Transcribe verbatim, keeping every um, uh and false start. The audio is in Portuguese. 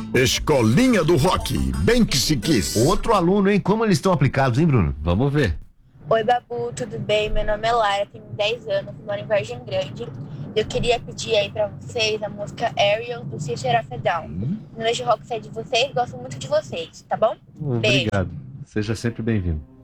Escolinha do Rock, bem que se quis. Outro aluno, hein? Como eles estão aplicados, hein, Bruno? Vamos ver. Oi, Babu, tudo bem? Meu nome é Lara, tenho dez anos, moro em Vargem Grande. Eu queria pedir aí pra vocês a música Ariel, do System of a Down. Hum. No Noite Rock é de vocês, gosto muito de vocês, tá bom? Obrigado. Seja sempre bem-vindo.